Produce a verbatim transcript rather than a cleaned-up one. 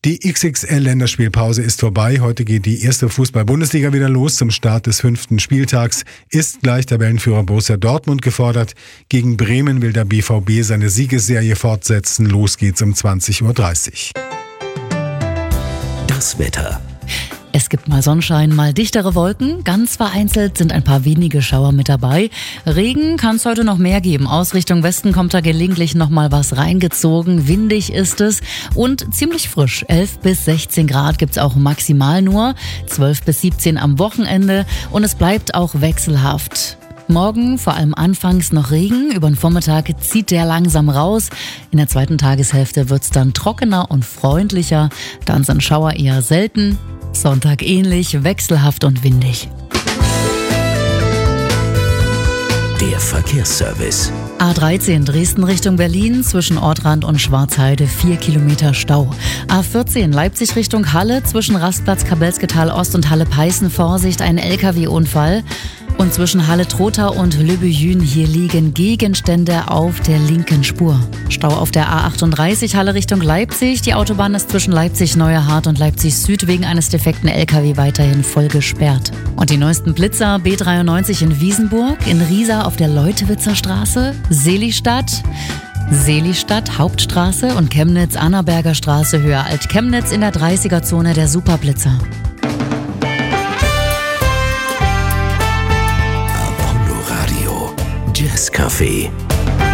Die X X L-Länderspielpause ist vorbei. Heute geht die erste Fußball-Bundesliga wieder los. Zum Start des fünften Spieltags ist gleich Tabellenführer Borussia Dortmund gefordert. Gegen Bremen will der B V B seine Siegesserie fortsetzen. Los geht's um zwanzig Uhr dreißig. Das Wetter. Es gibt mal Sonnenschein, mal dichtere Wolken. Ganz vereinzelt sind ein paar wenige Schauer mit dabei. Regen kann es heute noch mehr geben. Aus Richtung Westen kommt da gelegentlich noch mal was reingezogen. Windig ist es und ziemlich frisch. elf bis sechzehn Grad gibt's auch maximal nur. zwölf bis siebzehn am Wochenende. Und es bleibt auch wechselhaft. Morgen vor allem anfangs noch Regen. Über den Vormittag zieht der langsam raus. In der zweiten Tageshälfte wird's dann trockener und freundlicher. Dann sind Schauer eher selten. Sonntag ähnlich, wechselhaft und windig. Der Verkehrsservice. A dreizehn Dresden Richtung Berlin, zwischen Ortrand und Schwarzheide vier Kilometer Stau. A vierzehn Leipzig Richtung Halle, zwischen Rastplatz Kabelsketal Ost und Halle-Peißen Vorsicht, ein L K W-Unfall. Und zwischen Halle-Trotha und Lübbehün, hier liegen Gegenstände auf der linken Spur. Stau auf der A achtunddreißig Halle Richtung Leipzig. Die Autobahn ist zwischen Leipzig-Neuerhardt und Leipzig-Süd wegen eines defekten L K W weiterhin voll gesperrt. Und die neuesten Blitzer: B dreiundneunzig in Wiesenburg, in Riesa auf der Leutewitzer Straße, Selistadt, Selistadt Hauptstraße und Chemnitz-Annaberger Straße Höher Alt-Chemnitz in der dreißiger-Zone der Superblitzer. Jazzcafé